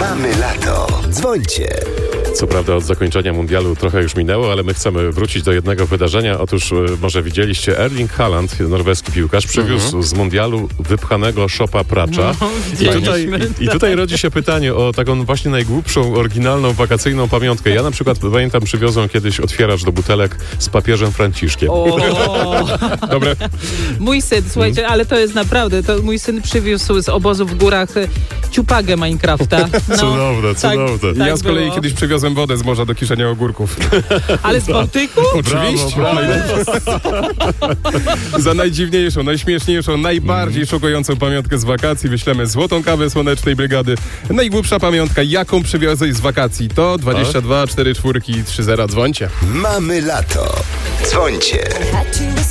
Mamy lato. Dzwońcie. Co prawda od zakończenia mundialu trochę już minęło, ale my chcemy wrócić do jednego wydarzenia. Otóż może widzieliście, Erling Haaland, norweski piłkarz, przywiózł z mundialu wypchanego Szopa Pracza. I tutaj rodzi się pytanie o taką właśnie najgłupszą, oryginalną, wakacyjną pamiątkę. Ja na przykład pamiętam, przywiozłem kiedyś otwieracz do butelek z papieżem Franciszkiem. Dobre? Mój syn, słuchajcie, ale to jest naprawdę, to mój syn przywiózł z obozu w górach ciupagę Minecrafta. No, Cudowne. Tak Ja z kolei było. kiedyś przywiozłem wodę z morza do kiszenia ogórków. Ale z Bałtyku? Oczywiście. Za najdziwniejszą, najśmieszniejszą, najbardziej szokującą pamiątkę z wakacji wyślemy złotą kawę Słonecznej Brygady. Najgłupsza pamiątka, jaką przywiozłeś z wakacji, to 22 44 30. Dzwońcie. Mamy lato. Dzwońcie.